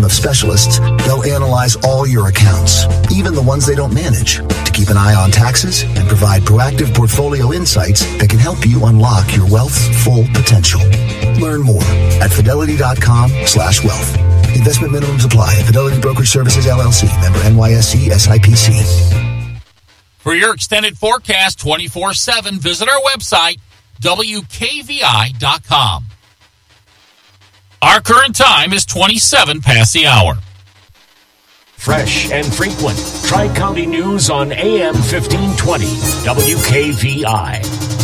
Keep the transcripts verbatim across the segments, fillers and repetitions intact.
of specialists, they'll analyze all your accounts, even the ones they don't manage, to keep an eye on taxes and provide proactive portfolio insights that can help you unlock your wealth's full potential. Learn more at fidelity.com slash wealth. Investment minimums apply. Fidelity Brokerage Services, L L C. Member N Y S E S I P C. For your extended forecast twenty-four seven, visit our website, W K V I dot com. Our current time is twenty-seven past the hour. Fresh and frequent. Tri-County News on A M fifteen twenty, W K V I.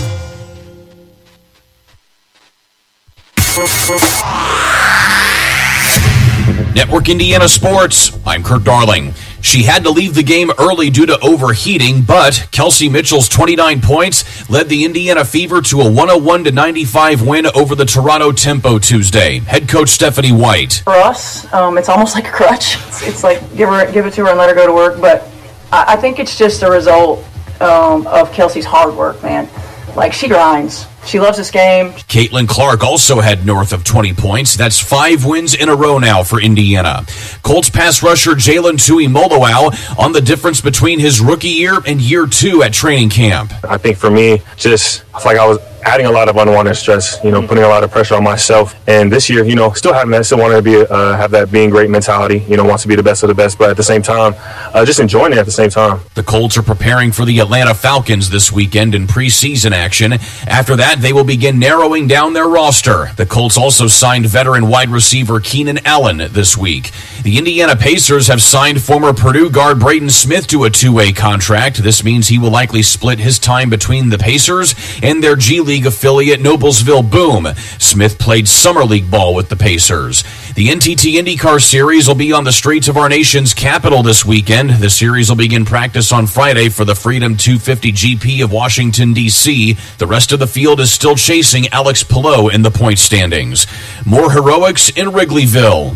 Network Indiana Sports. I'm Kirk Darling. She had to leave the game early due to overheating, but Kelsey Mitchell's twenty-nine points led the Indiana Fever to a one oh one to ninety-five win over the Toronto Tempo Tuesday. Head coach Stephanie White. For us, um, it's almost like a crutch. It's, it's like give her, give it to her and let her go to work. But I, I think it's just a result um, of Kelsey's hard work, man. Like, she grinds. She loves this game. Caitlin Clark also had north of twenty points. That's five wins in a row now for Indiana. Colts pass rusher Jalen Tuimoloau on the difference between his rookie year and year two at training camp. I think for me, just it's like I was adding a lot of unwanted stress, you know, putting a lot of pressure on myself. And this year, you know, still having that, still wanting to be, uh, have that being great mentality, you know, wants to be the best of the best, but at the same time, uh, just enjoying it at the same time. The Colts are preparing for the Atlanta Falcons this weekend in preseason action. After that, they will begin narrowing down their roster. The Colts also signed veteran wide receiver Keenan Allen this week. The Indiana Pacers have signed former Purdue guard Braden Smith to a two-way contract. This means he will likely split his time between the Pacers and their G League affiliate Noblesville Boom. Smith played summer league ball with the Pacers. The N T T IndyCar Series will be on the streets of our nation's capital this weekend. The series will begin practice on Friday for the Freedom two fifty G P of Washington, D C The rest of the field is still chasing Alex Palou in the point standings. More heroics in Wrigleyville.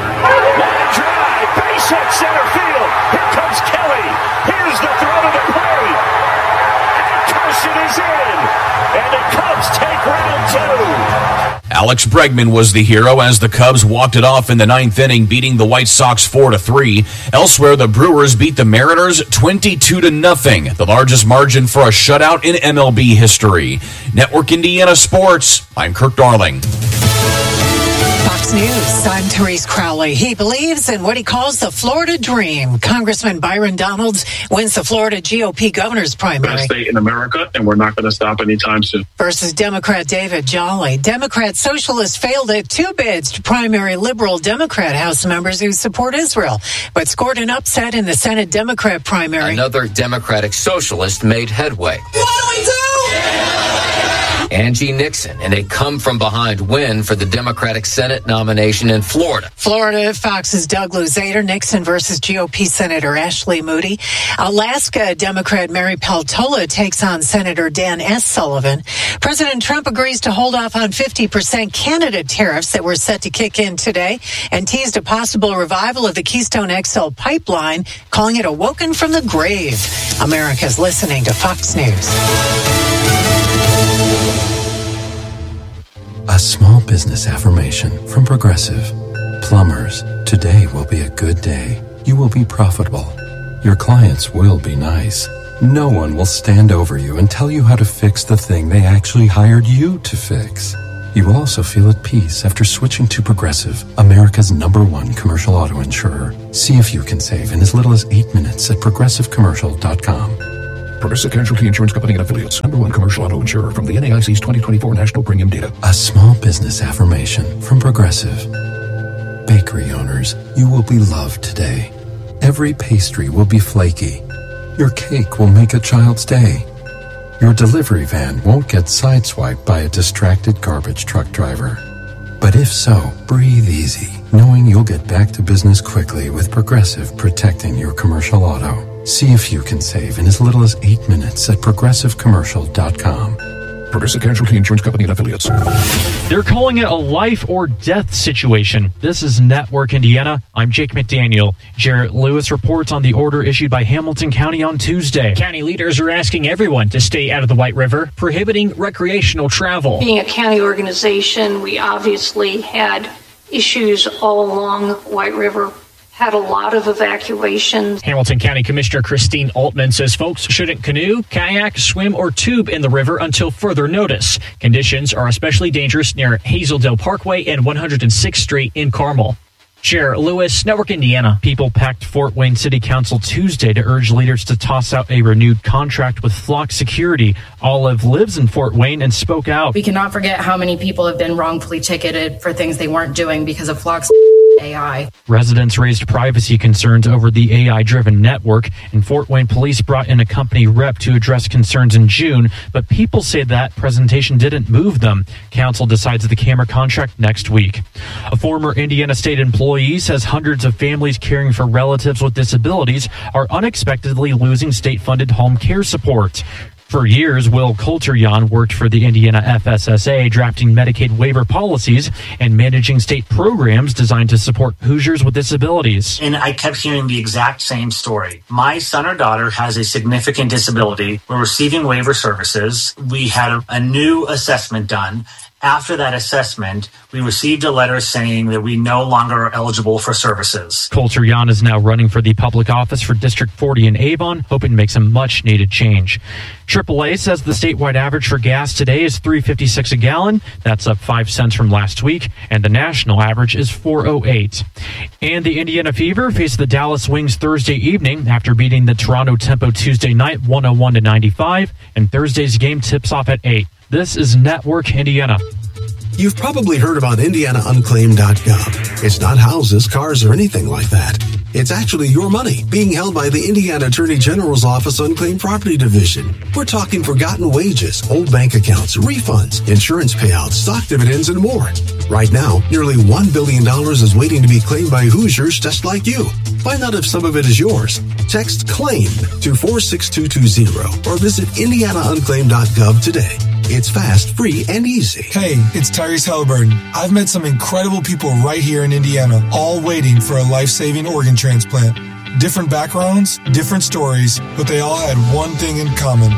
Line drive, base hit center field. Here comes Kelly. Here's the throw to the plate. And Carson is in. And the Cubs take round two. Alex Bregman was the hero as the Cubs walked it off in the ninth inning, beating the White Sox four to three. Elsewhere, the Brewers beat the Mariners twenty-two to nothing, the largest margin for a shutout in M L B history. Network Indiana Sports. I'm Kirk Darling. Fox News, I'm Therese Crowley. He believes in what he calls the Florida dream. Congressman Byron Donalds wins the Florida G O P governor's primary. Best state in America, and we're not going to stop anytime soon. Versus Democrat David Jolly. Democrat Socialists failed at two bids to primary liberal Democrat House members who support Israel, but scored an upset in the Senate Democrat primary. Another Democratic Socialist made headway. What do we do? Angie Nixon in a come-from-behind win for the Democratic Senate nomination in Florida. Florida, Fox's Doug Luzader, Nixon versus G O P Senator Ashley Moody. Alaska Democrat Mary Peltola takes on Senator Dan S. Sullivan. President Trump agrees to hold off on fifty percent Canada tariffs that were set to kick in today and teased a possible revival of the Keystone X L pipeline, calling it awoken from the grave. America's listening to Fox News. A small business affirmation from Progressive. Plumbers, today will be a good day. You will be profitable. Your clients will be nice. No one will stand over you and tell you how to fix the thing they actually hired you to fix. You will also feel at peace after switching to Progressive, America's number one commercial auto insurer. See if you can save in as little as eight minutes at progressive commercial dot com. Progressive Casualty Insurance Company and Affiliates. Number one commercial auto insurer from the N A I C's twenty twenty-four National Premium Data. A small business affirmation from Progressive. Bakery owners, you will be loved today. Every pastry will be flaky. Your cake will make a child's day. Your delivery van won't get sideswiped by a distracted garbage truck driver. But if so, breathe easy, knowing you'll get back to business quickly with Progressive protecting your commercial auto. See if you can save in as little as eight minutes at progressive commercial dot com. Progressive Casualty Insurance Company and Affiliates. They're calling it a life or death situation. This is Network Indiana. I'm Jake McDaniel. Jarrett Lewis reports on the order issued by Hamilton County on Tuesday. County leaders are asking everyone to stay out of the White River, prohibiting recreational travel. Being a county organization, we obviously had issues all along White River. Had a lot of evacuations. Hamilton County Commissioner Christine Altman says folks shouldn't canoe, kayak, swim, or tube in the river until further notice. Conditions are especially dangerous near Hazeldale Parkway and one hundred sixth Street in Carmel. Jarrett Lewis, Network Indiana. People packed Fort Wayne City Council Tuesday to urge leaders to toss out a renewed contract with Flock Security. Olive lives in Fort Wayne and spoke out. We cannot forget how many people have been wrongfully ticketed for things they weren't doing because of Flock's A I. Residents raised privacy concerns over the A I-driven network, and Fort Wayne police brought in a company rep to address concerns in June, but people say that presentation didn't move them. Council decides the camera contract next week. A former Indiana State employee says hundreds of families caring for relatives with disabilities are unexpectedly losing state-funded home care support. For years, Will Coulter-Jan worked for the Indiana F S S A, drafting Medicaid waiver policies and managing state programs designed to support Hoosiers with disabilities. And I kept hearing the exact same story. My son or daughter has a significant disability. We're receiving waiver services. We had a, a new assessment done. After that assessment, we received a letter saying that we no longer are eligible for services. Coulter-Jan is now running for the public office for District forty in Avon, hoping to make some much-needed change. triple A says the statewide average for gas today is three dollars and fifty-six cents a gallon. That's up five cents from last week, and the national average is four dollars and eight cents. And the Indiana Fever face the Dallas Wings Thursday evening after beating the Toronto Tempo Tuesday night one oh one to ninety-five, and Thursday's game tips off at eight. This is Network Indiana. You've probably heard about Indiana Unclaimed dot gov. It's not houses, cars, or anything like that. It's actually your money being held by the Indiana Attorney General's Office Unclaimed Property Division. We're talking forgotten wages, old bank accounts, refunds, insurance payouts, stock dividends, and more. Right now, nearly one billion dollars is waiting to be claimed by Hoosiers just like you. Find out if some of it is yours. Text CLAIM to four six two two zero or visit Indiana Unclaimed dot gov today. It's fast, free, and easy. Hey, it's Tyrese Halliburton. I've met some incredible people right here in Indiana, all waiting for a life-saving organ transplant. Different backgrounds, different stories, but they all had one thing in common: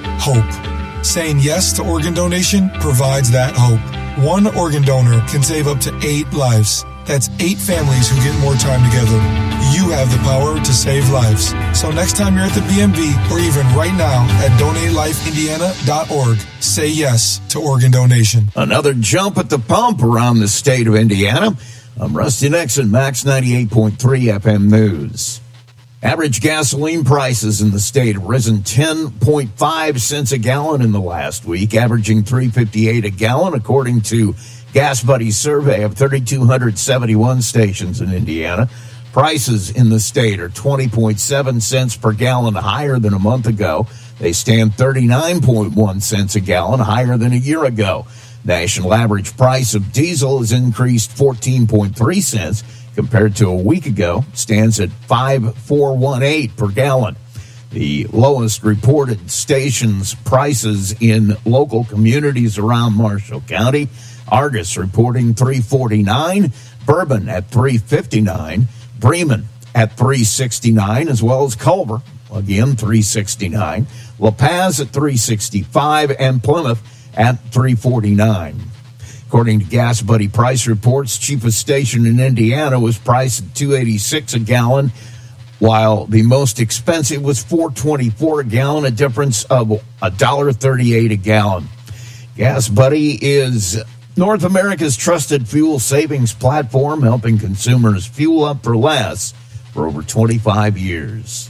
hope. Saying yes to organ donation provides that hope. One organ donor can save up to eight lives. That's eight families who get more time together. You have the power to save lives. So next time you're at the B M V, or even right now at donate life indiana dot org, say yes to organ donation. Another jump at the pump around the state of Indiana. I'm Rusty Nixon, Max ninety-eight point three F M News. Average gasoline prices in the state have risen ten point five cents a gallon in the last week, averaging three dollars and fifty-eight cents a gallon, according to Gas Buddy's survey of three thousand two hundred seventy-one stations in Indiana. Prices in the state are twenty point seven cents per gallon higher than a month ago. They stand thirty-nine point one cents a gallon higher than a year ago. National average price of diesel has increased fourteen point three cents compared to a week ago. It stands at five thousand four hundred eighteen per gallon. The lowest reported stations prices in local communities around Marshall County. Argus reporting three forty-nine, Bourbon at three fifty-nine, Bremen at three sixty-nine, as well as Culver, again three sixty-nine, La Paz at three sixty-five, and Plymouth at three forty-nine. According to Gas Buddy price reports, cheapest station in Indiana was priced at two eighty-six a gallon, while the most expensive was four twenty-four a gallon, a difference of one dollar thirty-eight a gallon. Gas Buddy is North America's trusted fuel savings platform, helping consumers fuel up for less for over twenty-five years.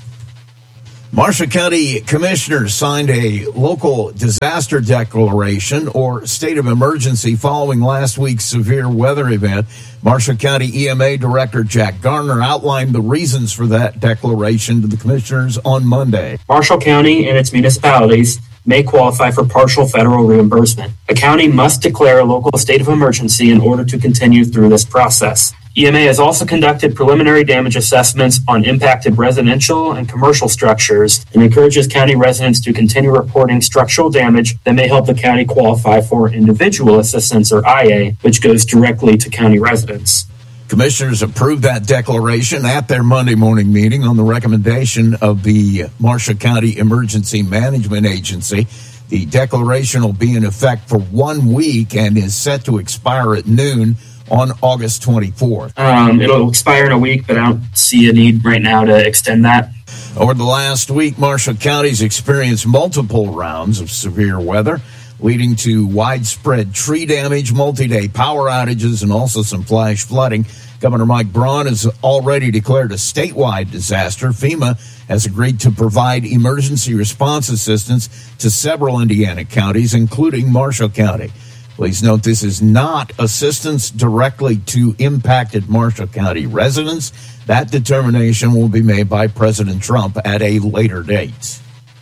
Marshall County commissioners signed a local disaster declaration or state of emergency following last week's severe weather event. Marshall County E M A Director Jack Garner outlined the reasons for that declaration to the commissioners on Monday. Marshall County and its municipalities may qualify for partial federal reimbursement. A county must declare a local state of emergency in order to continue through this process. E M A has also conducted preliminary damage assessments on impacted residential and commercial structures and encourages county residents to continue reporting structural damage that may help the county qualify for individual assistance, or I A, which goes directly to county residents. Commissioners approved that declaration at their Monday morning meeting on the recommendation of the Marshall County Emergency Management Agency. The declaration will be in effect for one week and is set to expire at noon on August twenty-fourth. Um, it'll expire in a week, but I don't see a need right now to extend that. Over the last week, Marshall County's experienced multiple rounds of severe weather, leading to widespread tree damage, multi-day power outages, and also some flash flooding. Governor Mike Braun has already declared a statewide disaster. FEMA has agreed to provide emergency response assistance to several Indiana counties, including Marshall County. Please note this is not assistance directly to impacted Marshall County residents. That determination will be made by President Trump at a later date.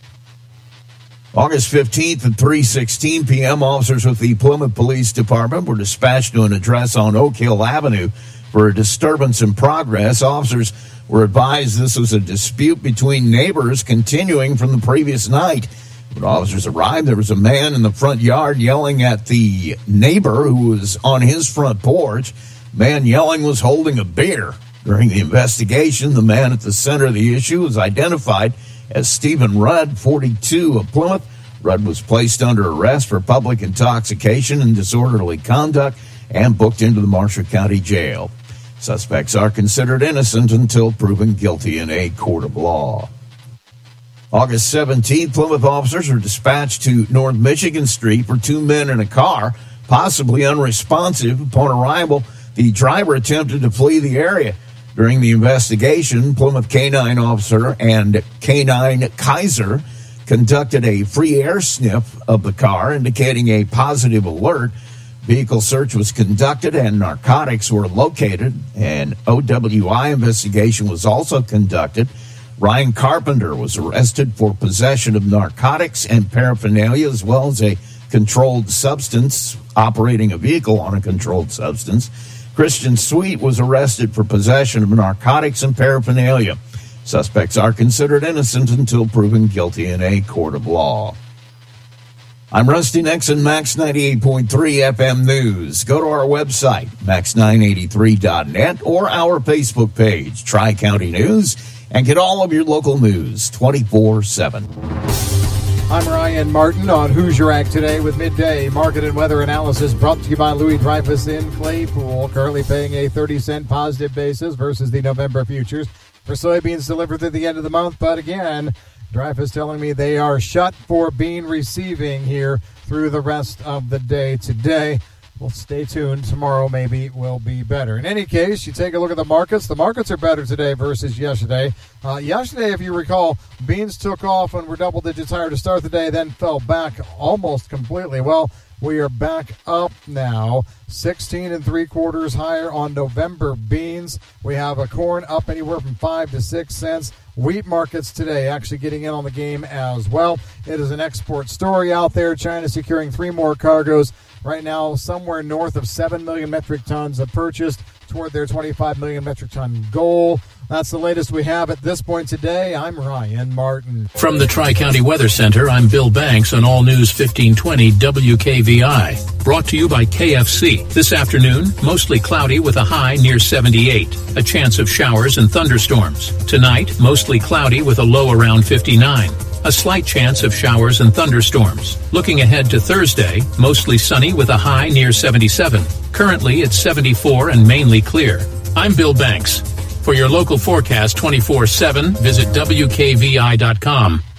August fifteenth at three sixteen p.m., officers with the Plymouth Police Department were dispatched to an address on Oak Hill Avenue for a disturbance in progress. Officers were advised this was a dispute between neighbors continuing from the previous night. When officers arrived, there was a man in the front yard yelling at the neighbor who was on his front porch. Man yelling was holding a beer. During the investigation, the man at the center of the issue was identified as Stephen Rudd, forty-two, of Plymouth. Rudd was placed under arrest for public intoxication and disorderly conduct and booked into the Marshall County Jail. Suspects are considered innocent until proven guilty in a court of law. August seventeenth, Plymouth officers were dispatched to North Michigan Street for two men in a car, possibly unresponsive. Upon arrival, the driver attempted to flee the area. During the investigation, Plymouth K nine officer and K nine Kaiser conducted a free air sniff of the car, indicating a positive alert. Vehicle search was conducted and narcotics were located. An O W I investigation was also conducted. Ryan Carpenter was arrested for possession of narcotics and paraphernalia, as well as a controlled substance, operating a vehicle on a controlled substance. Christian Sweet was arrested for possession of narcotics and paraphernalia. Suspects are considered innocent until proven guilty in a court of law. I'm Rusty Nixon, Max ninety-eight point three F M News. Go to our website, max nine eighty-three dot net, or our Facebook page, Tri-County News, and get all of your local news twenty-four seven. I'm Ryan Martin on Who's Your Act Today with Midday Market and Weather Analysis, brought to you by Louis Dreyfus in Claypool, currently paying a thirty cent positive basis versus the November futures for soybeans delivered through the end of the month. But again, Dreyfus telling me they are shut for bean receiving here through the rest of the day today. Well, stay tuned. Tomorrow maybe will be better. In any case, you take a look at the markets. The markets are better today versus yesterday. Uh, yesterday, if you recall, beans took off and were double digits higher to start the day, then fell back almost completely. Well, we are back up now, sixteen and three quarters higher on November beans. We have a corn up anywhere from five to six cents. Wheat markets today actually getting in on the game as well. It is an export story out there. China securing three more cargoes. Right now, somewhere north of seven million metric tons are purchased toward their twenty-five million metric ton goal. That's the latest we have at this point today. I'm Ryan Martin. From the Tri-County Weather Center, I'm Bill Banks on All News fifteen twenty W K V I. Brought to you by K F C. This afternoon, mostly cloudy with a high near seventy-eight. A chance of showers and thunderstorms. Tonight, mostly cloudy with a low around fifty-nine. A slight chance of showers and thunderstorms. Looking ahead to Thursday, mostly sunny with a high near seventy-seven. Currently, it's seventy-four and mainly clear. I'm Bill Banks. For your local forecast twenty-four seven, visit W K V I dot com.